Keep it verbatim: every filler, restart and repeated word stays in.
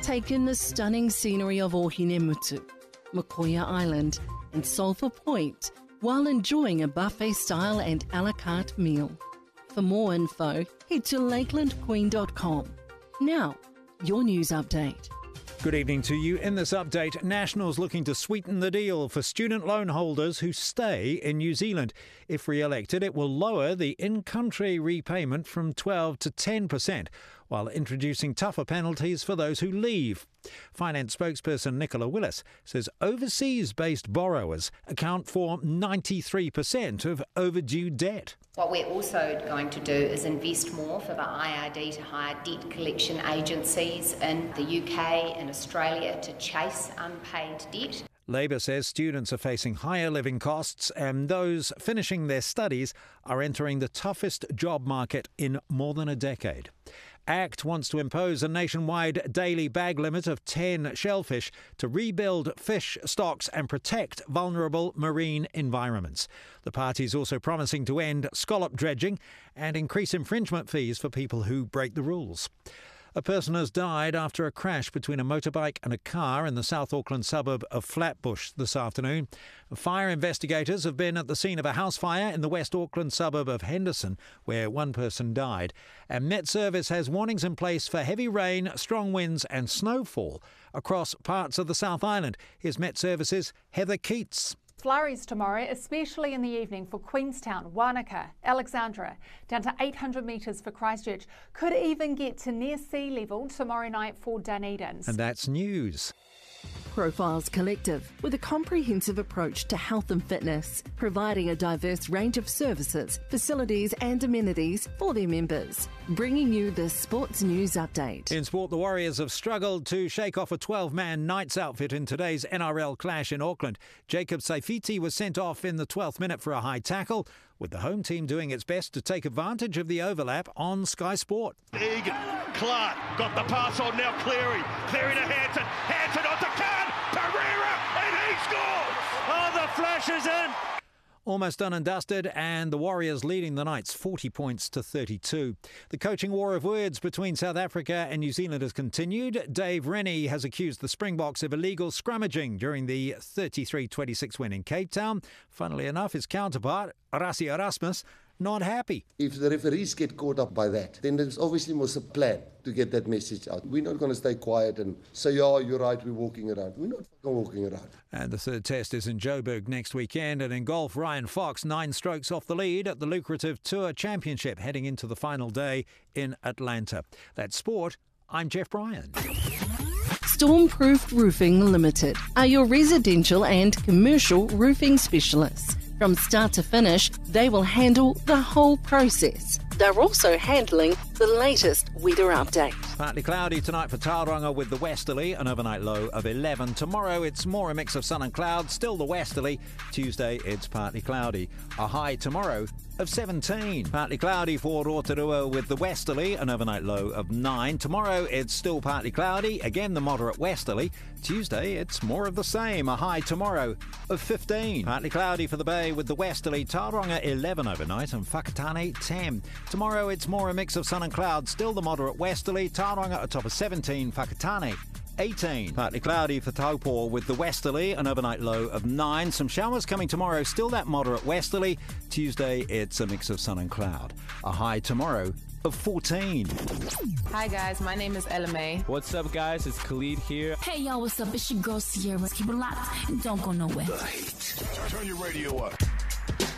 Take in the stunning scenery of Ohinemutu, Makoia Island and Sulphur Point while enjoying a buffet-style and a la carte meal. For more info, head to lakeland queen dot com. Now, your news update. Good evening to you. In this update, Nationals looking to sweeten the deal for student loan holders who stay in New Zealand. If re-elected, it will lower the in-country repayment from twelve to ten percent, while introducing tougher penalties for those who leave. Finance spokesperson Nicola Willis says overseas-based borrowers account for ninety-three percent of overdue debt. What we're also going to do is invest more for the I R D to hire debt collection agencies in the U K and Australia to chase unpaid debt. Labour says students are facing higher living costs and those finishing their studies are entering the toughest job market in more than a decade. ACT wants to impose a nationwide daily bag limit of ten shellfish to rebuild fish stocks and protect vulnerable marine environments. The party is also promising to end scallop dredging and increase infringement fees for people who break the rules. A person has died after a crash between a motorbike and a car in the South Auckland suburb of Flatbush this afternoon. Fire investigators have been at the scene of a house fire in the West Auckland suburb of Henderson, where one person died. And Met Service has warnings in place for heavy rain, strong winds and snowfall across parts of the South Island. Here's Met Service's Heather Keats. Flurries tomorrow, especially in the evening for Queenstown, Wanaka, Alexandra, down to eight hundred metres for Christchurch. Could even get to near sea level tomorrow night for Dunedin's. And that's news. Profiles Collective, with a comprehensive approach to health and fitness, providing a diverse range of services, facilities and amenities for their members. Bringing you the Sports News Update. In sport, the Warriors have struggled to shake off a twelve-man Knights outfit in today's N R L clash in Auckland. Jacob Saifiti was sent off in the twelfth minute for a high tackle, with the home team doing its best to take advantage of the overlap on Sky Sport. Egan, Clark, got the pass on now, Cleary. Cleary to Hanson, Hanson on to Khan, Pereira, and he scores! Oh, the flash is in! Almost done and dusted, and the Warriors leading the Knights forty points to thirty-two. The coaching war of words between South Africa and New Zealand has continued. Dave Rennie has accused the Springboks of illegal scrummaging during the thirty-three twenty-six win in Cape Town. Funnily enough, his counterpart, Rassie Erasmus, not happy. If the referees get caught up by that, then there's obviously was a plan to get that message out. We're not going to stay quiet and say, yeah, you're right, we're walking around. We're not fucking walking around. And the third test is in Joburg next weekend. And in golf, Ryan Fox, nine strokes off the lead at the lucrative Tour Championship, heading into the final day in Atlanta. That's sport. I'm Jeff Bryan. Stormproof Roofing Limited are your residential and commercial roofing specialists. From start to finish, they will handle the whole process. They're also handling the latest weather update. Partly cloudy tonight for Tauranga with the westerly, an overnight low of eleven. Tomorrow it's more a mix of sun and clouds, still the westerly. Tuesday it's partly cloudy. A high tomorrow of seventeen. Partly cloudy for Rotorua with the westerly, an overnight low of nine. Tomorrow it's still partly cloudy, again the moderate westerly. Tuesday it's more of the same, a high tomorrow of fifteen. Partly cloudy for the bay with the westerly, Tauranga eleven overnight and Whakatane ten. Tomorrow it's more a mix of sun and clouds, still the moderate westerly, Tauranga atop of seventeen, Whakatane eighteen. Partly cloudy for Taupo with the westerly, an overnight low of nine. Some showers coming tomorrow, still that moderate westerly. Tuesday it's a mix of sun and cloud. A high tomorrow of fourteen. Hi guys, my name is Ella May. What's up guys, it's Khalid here. Hey y'all, what's up? It's your girl Sierra. Keep it locked and don't go nowhere. The Heat. Turn your radio up.